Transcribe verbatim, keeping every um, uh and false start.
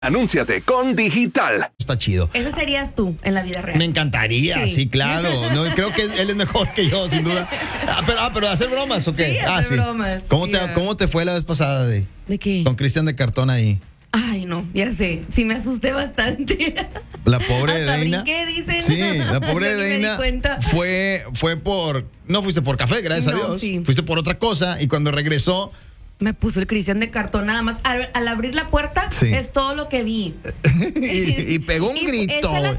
Anúnciate con Digital. Está chido. Ese serías tú en la vida real. Me encantaría, sí, Sí. claro. No, creo que él es mejor que yo, sin duda. Ah, pero, ah, pero hacer bromas, ¿o qué? Sí, ah, hacer bromas, ¿Cómo te, ya. ¿Cómo te fue la vez pasada de, ¿De qué? con Cristian de Cartón ahí? Ay, no, ya sé. Sí me asusté bastante. La pobre Hasta Deina. brinqué, dicen. Sí, la pobre Yo ni me di Deina cuenta. fue, fue por. No fuiste por café, gracias No, a Dios. sí. Fuiste por otra cosa y cuando regresó. Me puso el Cristian de Cartón nada más. Al, al abrir la puerta Sí. es todo lo que vi. y, y pegó un Y grito. Esta es la